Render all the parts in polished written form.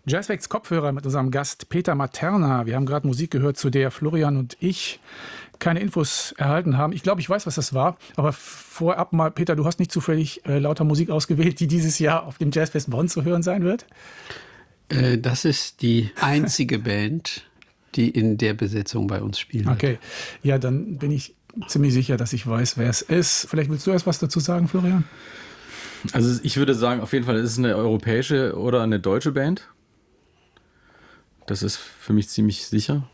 Jazzfacts Kopfhörer mit unserem Gast Peter Materna. Wir haben gerade Musik gehört, zu der Florian und ich keine Infos erhalten haben. Ich glaube, ich weiß, was das war. Aber vorab mal, Peter, du hast nicht zufällig lauter Musik ausgewählt, die dieses Jahr auf dem Jazzfest Bonn zu hören sein wird? Das ist die einzige Band, die in der Besetzung bei uns spielt. Okay, ja, dann bin ich ziemlich sicher, dass ich weiß, wer es ist. Vielleicht willst du erst was dazu sagen, Florian? Also ich würde sagen, auf jeden Fall, es ist eine europäische oder eine deutsche Band. Das ist für mich ziemlich sicher.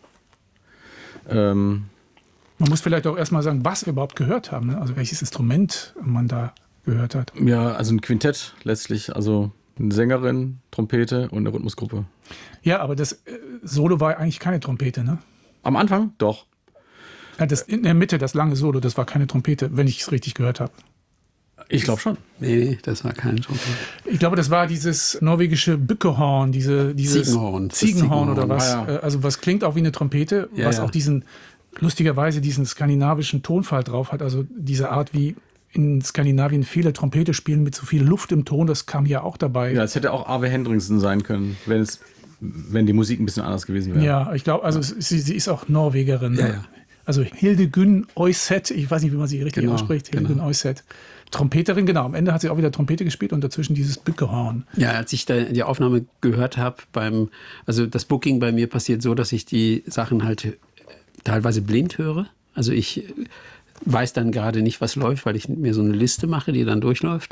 Man muss vielleicht auch erstmal sagen, was wir überhaupt gehört haben. Ne? Also welches Instrument man da gehört hat. Ja, also ein Quintett letztlich. Also eine Sängerin, Trompete und eine Rhythmusgruppe. Ja, aber das Solo war eigentlich keine Trompete, ne? Am Anfang? Doch. Ja, in der Mitte, das lange Solo, das war keine Trompete, wenn ich es richtig gehört habe. Ich glaube schon. Nee, das war keine Trompete. Ich glaube, das war dieses norwegische Bückehorn, dieses Ziegenhorn oder was. Ja. Also was klingt auch wie eine Trompete, ja, was auch lustigerweise diesen skandinavischen Tonfall drauf hat. Also diese Art, wie in Skandinavien viele Trompete spielen mit so viel Luft im Ton, das kam hier auch dabei. Ja, es hätte auch Ave Hendrickson sein können, wenn die Musik ein bisschen anders gewesen wäre. Ja, ich glaube, also sie ist auch Norwegerin. Ja, ja. Also Hildegunn Oyseth, ich weiß nicht, wie man sie richtig ausspricht, Hildegunn Oyseth. Trompeterin, genau. Am Ende hat sie auch wieder Trompete gespielt und dazwischen dieses Bückehorn. Ja, als ich da die Aufnahme gehört habe, also das Booking bei mir passiert so, dass ich die Sachen halt teilweise blind höre. Also ich weiß dann gerade nicht, was läuft, weil ich mir so eine Liste mache, die dann durchläuft.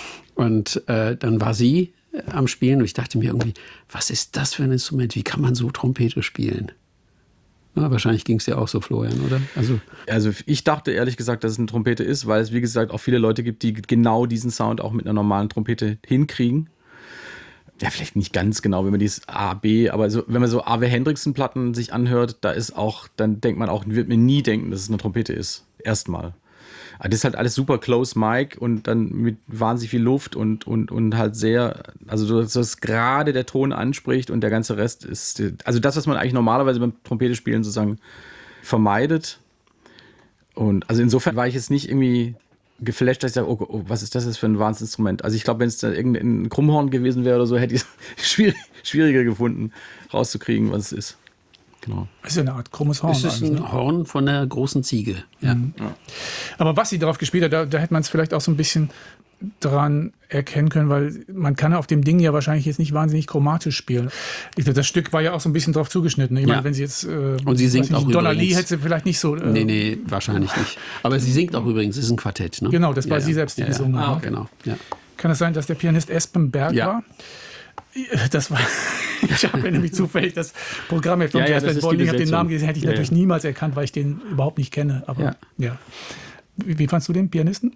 Und dann war sie am Spielen und ich dachte mir irgendwie, was ist das für ein Instrument? Wie kann man so Trompete spielen? Ja, wahrscheinlich ging es dir auch so, Florian, oder? Also ich dachte ehrlich gesagt, dass es eine Trompete ist, weil es wie gesagt auch viele Leute gibt, die genau diesen Sound auch mit einer normalen Trompete hinkriegen. Ja, vielleicht nicht ganz genau, wenn man dieses A, B, aber so, wenn man so Ave Hendrickson-Platten sich anhört, dann denkt man auch, wird mir nie denken, dass es eine Trompete ist. Erstmal. Aber das ist halt alles super close mic und dann mit wahnsinnig viel Luft und halt sehr, also dass gerade der Ton anspricht und der ganze Rest ist, also das, was man eigentlich normalerweise beim Trompete spielen sozusagen vermeidet. Und also insofern war ich jetzt nicht irgendwie geflasht, dass ich sage, oh, was ist das jetzt für ein Wahnsinnsinstrument? Also ich glaube, wenn es da irgendein Krummhorn gewesen wäre oder so, hätte ich es schwieriger gefunden, rauszukriegen, was es ist. Genau. Das ist ja eine Art krummes Horn. Es ist ein Horn von einer großen Ziege. Ja. Ja. Aber was sie darauf gespielt hat, da hätte man es vielleicht auch so ein bisschen dran erkennen können, weil man kann auf dem Ding ja wahrscheinlich jetzt nicht wahnsinnig chromatisch spielen. Ich glaube, das Stück war ja auch so ein bisschen drauf zugeschnitten. Ich meine, wenn sie jetzt und sie singt auch Donna übrigens. Lee hätte sie vielleicht nicht so... Nee, wahrscheinlich nicht. Aber sie singt auch übrigens, es ist ein Quartett. Ne? Genau, das war sie selbst, die gesungen hat. Ah, genau. Ja. Kann es sein, dass der Pianist Espen Berg war? Das war... Ich habe nämlich zufällig das Programm von Jazzfest Bonn, ich habe den Namen gelesen, hätte ich natürlich niemals erkannt, weil ich den überhaupt nicht kenne. Aber ja. Wie fandst du den Pianisten?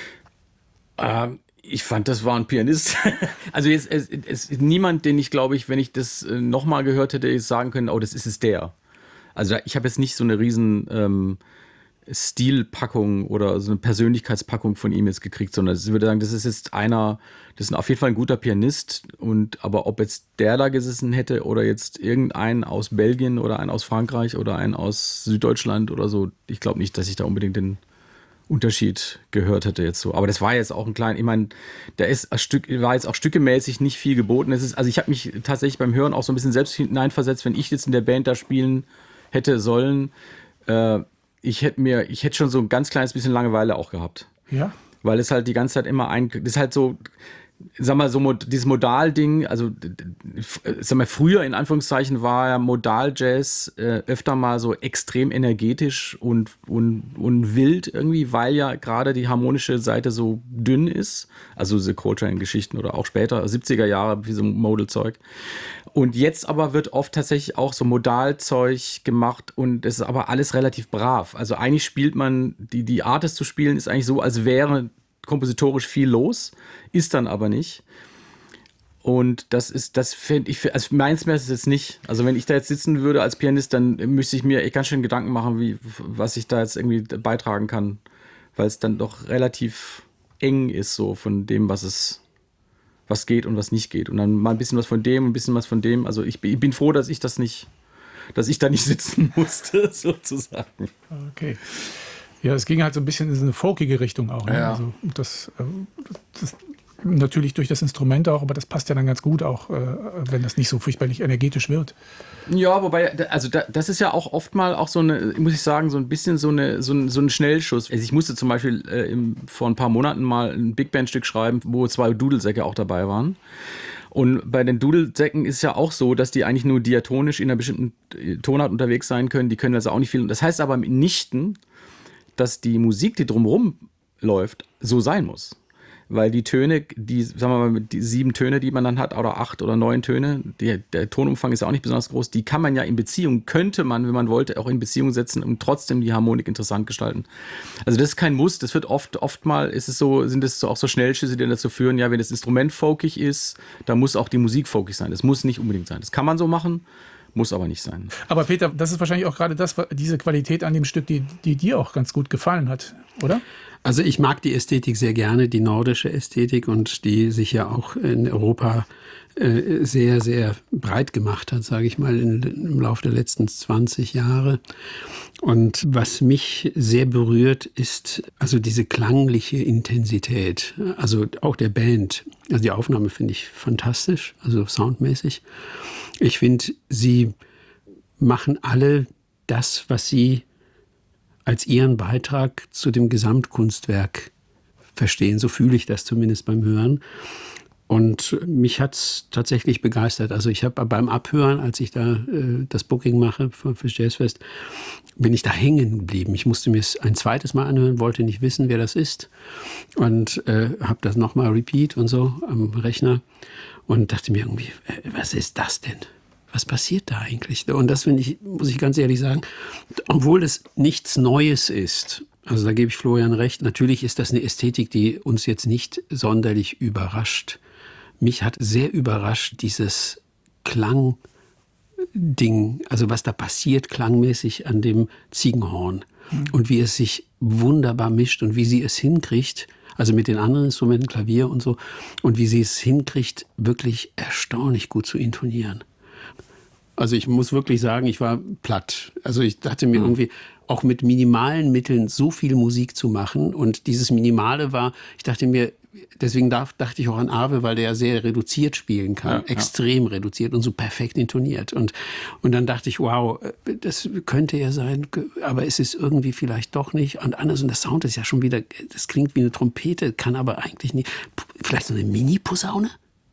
Ich fand, das war ein Pianist. Also es ist niemand, den ich, glaube ich, wenn ich das nochmal gehört hätte, sagen können, oh, das ist es der. Also ich habe jetzt nicht so eine riesen Stilpackung oder so eine Persönlichkeitspackung von ihm jetzt gekriegt, sondern ich würde sagen, das ist auf jeden Fall ein guter Pianist. Aber ob jetzt der da gesessen hätte oder jetzt irgendein aus Belgien oder ein aus Frankreich oder ein aus Süddeutschland oder so, ich glaube nicht, dass ich da unbedingt den Unterschied gehört hätte jetzt so. Aber das war jetzt auch ich meine, war jetzt auch stückemäßig nicht viel geboten. Also ich habe mich tatsächlich beim Hören auch so ein bisschen selbst hineinversetzt, wenn ich jetzt in der Band da spielen hätte sollen, ich hätte schon so ein ganz kleines bisschen Langeweile auch gehabt. Ja. Weil es halt die ganze Zeit immer das ist halt so, sag mal, so dieses Modal-Ding, also, sag mal, früher in Anführungszeichen war ja Modal-Jazz öfter mal so extrem energetisch und wild irgendwie, weil ja gerade die harmonische Seite so dünn ist. Also diese Coltrane-Geschichten oder auch später, 70er Jahre, wie so Modal-Zeug. Und jetzt aber wird oft tatsächlich auch so Modalzeug gemacht und es ist aber alles relativ brav. Also eigentlich spielt man, die Art es zu spielen ist eigentlich so, als wäre kompositorisch viel los, ist dann aber nicht. Und das fände ich, also meins mehr ist es jetzt nicht. Also wenn ich da jetzt sitzen würde als Pianist, dann müsste ich mir echt ganz schön Gedanken machen, was ich da jetzt irgendwie beitragen kann. Weil es dann doch relativ eng ist so von dem, was geht und was nicht geht. Und dann mal ein bisschen was von dem, ein bisschen was von dem. Also ich bin froh, dass ich da nicht sitzen musste, sozusagen. Okay. Ja, es ging halt so ein bisschen in so eine folkige Richtung auch. Ne? Ja. Also das Natürlich durch das Instrument auch, aber das passt ja dann ganz gut auch, wenn das nicht so furchtbarlich energetisch wird. Ja, wobei, also das ist ja auch oft mal auch so eine, muss ich sagen, so ein bisschen so ein Schnellschuss. Also ich musste zum Beispiel vor ein paar Monaten mal ein Big Band-Stück schreiben, wo 2 Dudelsäcke auch dabei waren. Und bei den Dudelsäcken ist es ja auch so, dass die eigentlich nur diatonisch in einer bestimmten Tonart unterwegs sein können. Die können also auch nicht viel. Das heißt aber mitnichten, dass die Musik, die drumherum läuft, so sein muss. Weil die Töne, sagen wir mal, die 7 Töne, die man dann hat, oder 8 oder 9 Töne, der Tonumfang ist ja auch nicht besonders groß, die kann man ja in Beziehung, könnte man, wenn man wollte, auch in Beziehung setzen und trotzdem die Harmonik interessant gestalten. Also das ist kein Muss, das wird oftmal ist es so, sind es auch so Schnellschüsse, die dazu führen, ja, wenn das Instrument folkig ist, dann muss auch die Musik folkig sein. Das muss nicht unbedingt sein. Das kann man so machen, muss aber nicht sein. Aber Peter, das ist wahrscheinlich auch gerade diese Qualität an dem Stück, die dir auch ganz gut gefallen hat, oder? Also ich mag die Ästhetik sehr gerne, die nordische Ästhetik, und die sich ja auch in Europa sehr, sehr breit gemacht hat, sage ich mal, im Laufe der letzten 20 Jahre. Und was mich sehr berührt, ist also diese klangliche Intensität, also auch der Band. Also die Aufnahme finde ich fantastisch, also soundmäßig. Ich finde, sie machen alle das, was sie als ihren Beitrag zu dem Gesamtkunstwerk verstehen. So fühle ich das zumindest beim Hören. Und mich hat es tatsächlich begeistert. Also ich habe beim Abhören, als ich da das Booking mache für Jazzfest, bin ich da hängen geblieben. Ich musste mir es ein zweites Mal anhören, wollte nicht wissen, wer das ist. Und habe das nochmal repeat und so am Rechner. Und dachte mir irgendwie, was ist das denn? Was passiert da eigentlich? Und das finde ich, muss ich ganz ehrlich sagen, obwohl es nichts Neues ist, also da gebe ich Florian recht, natürlich ist das eine Ästhetik, die uns jetzt nicht sonderlich überrascht. Mich hat sehr überrascht dieses Klangding, also was da passiert klangmäßig an dem Ziegenhorn und wie es sich wunderbar mischt und wie sie es hinkriegt, also mit den anderen Instrumenten, Klavier und so, und wie sie es hinkriegt, wirklich erstaunlich gut zu intonieren. Also ich muss wirklich sagen, ich war platt. Also ich dachte mir irgendwie, auch mit minimalen Mitteln so viel Musik zu machen. Und dieses Minimale war, ich dachte mir, deswegen dachte ich auch an Arve, weil der ja sehr reduziert spielen kann. Ja, extrem reduziert und so perfekt intoniert. Und dann dachte ich, wow, das könnte ja sein, aber es ist irgendwie vielleicht doch nicht. Und anders, und der Sound ist ja schon wieder, das klingt wie eine Trompete, kann aber eigentlich nicht. Vielleicht so eine Mini-Posaune?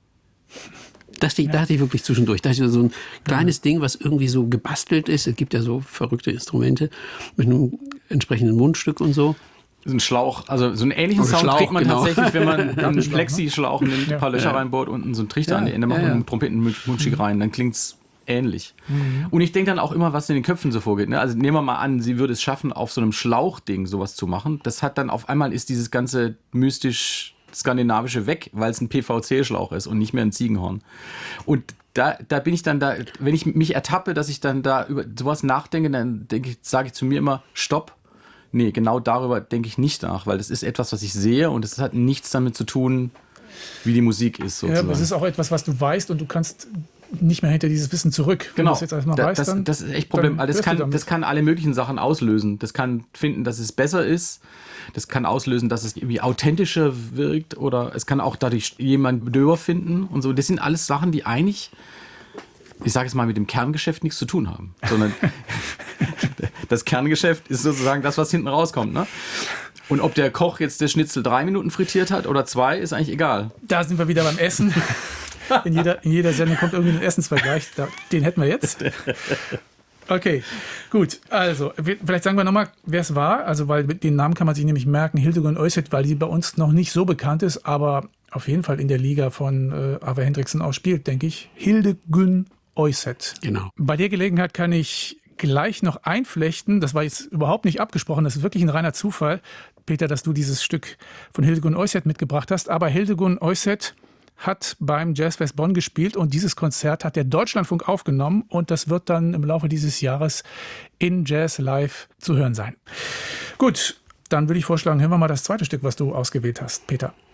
Das dachte ich wirklich zwischendurch. Da ist so ein kleines Ding, was irgendwie so gebastelt ist. Es gibt ja so verrückte Instrumente mit einem entsprechenden Mundstück und so. So ein Schlauch, also so einen ähnlichen Sound kriegt man tatsächlich, wenn man einen Plexi-Schlauch nimmt, ein paar Löcher reinbohrt und so einen Trichter an die Ende macht und einen Trompetenmundstück rein. Dann klingt's ähnlich. Und ich denke dann auch immer, was in den Köpfen so vorgeht. Ne? Also nehmen wir mal an, sie würde es schaffen, auf so einem Schlauchding sowas zu machen. Das hat dann auf einmal ist dieses ganze mystisch Skandinavische weg, weil es ein PVC-Schlauch ist und nicht mehr ein Ziegenhorn. Und da bin ich dann da, wenn ich mich ertappe, dass ich dann da über sowas nachdenke, dann sage ich zu mir immer, stopp. Nee, genau darüber denke ich nicht nach, weil das ist etwas, was ich sehe und es hat nichts damit zu tun, wie die Musik ist sozusagen. Ja, das ist auch etwas, was du weißt und du kannst nicht mehr hinter dieses Wissen zurück. Genau, wenn du das jetzt erstmal weißt, dann, das ist echt ein Problem. Das kann alle möglichen Sachen auslösen. Das kann finden, dass es besser ist. Das kann auslösen, dass es irgendwie authentischer wirkt oder es kann auch dadurch jemand döber finden und so. Das sind alles Sachen, die eigentlich, ich sage es mal, mit dem Kerngeschäft nichts zu tun haben, sondern das Kerngeschäft ist sozusagen das, was hinten rauskommt, ne? Und ob der Koch jetzt das Schnitzel 3 Minuten frittiert hat oder 2, ist eigentlich egal. Da sind wir wieder beim Essen. In jeder Sendung kommt irgendwie ein Essensvergleich. Den hätten wir jetzt. Okay, gut. Also, vielleicht sagen wir nochmal, wer es war. Also, weil den Namen kann man sich nämlich merken, Hildegun Øyset, weil die bei uns noch nicht so bekannt ist, aber auf jeden Fall in der Liga von Arve Hendriksen auch spielt, denke ich. Hildegun Øyset. Genau. Bei der Gelegenheit kann ich gleich noch einflechten, das war jetzt überhaupt nicht abgesprochen, das ist wirklich ein reiner Zufall, Peter, dass du dieses Stück von Hildegun Øyset mitgebracht hast, aber Hildegun Øyset hat beim Jazzfest Bonn gespielt und dieses Konzert hat der Deutschlandfunk aufgenommen und das wird dann im Laufe dieses Jahres in Jazz Live zu hören sein. Gut, dann würde ich vorschlagen, hören wir mal das zweite Stück, was du ausgewählt hast, Peter.